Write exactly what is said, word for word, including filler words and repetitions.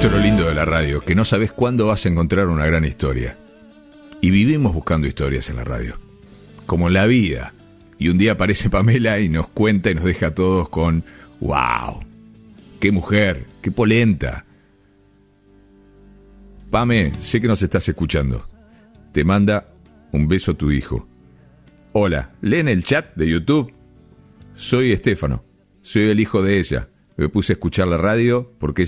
Esto es lo lindo de la radio, que no sabes cuándo vas a encontrar una gran historia. Y vivimos buscando historias en la radio, como en la vida. Y un día aparece Pamela y nos cuenta y nos deja a todos con ¡wow! ¡Qué mujer! ¡Qué polenta! Pame, sé que nos estás escuchando. Te manda un beso tu hijo. Hola, lee en el chat de YouTube. Soy Estefano, soy el hijo de ella. Me puse a escuchar la radio porque